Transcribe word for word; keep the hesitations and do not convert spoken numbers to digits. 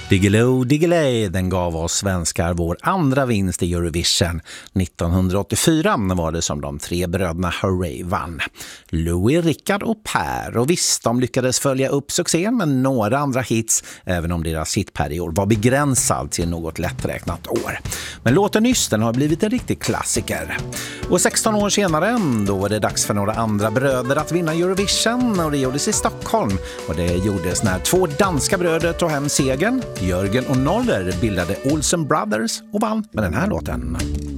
Diggiloo Diggiley, den gav oss svenskar vår andra vinst i Eurovision. nittonhundraåttiofyra var det som de tre bröderna Hurray vann. Louis, Rickard och Per. Och visst, de lyckades följa upp succén med några andra hits, även om deras hitperiod var begränsad till något lätträknat år. Men låten nyss, den har blivit en riktig klassiker. Och sexton år senare, då var det dags för några andra bröder att vinna Eurovision, och det gjordes i Stockholm. Och det gjordes när två danska bröder tog hem segern. Jörgen och Noller bildade Olsen Brothers och vann med den här låten.